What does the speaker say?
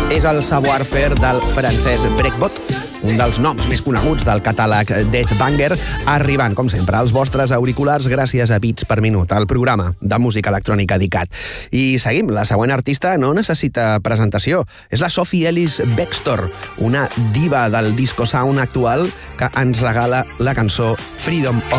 És el savoir-faire del francès Breakbot, un dels noms més coneguts del catàleg Dead Banger, arribant, com sempre, als vostres auriculars gràcies a Beats per Minut, el programa de música electrònica dedicat. I seguim, la següent artista no necessita presentació. És la Sophie Ellis Bextor, una diva del disco sound actual que ens regala la cançó Freedom of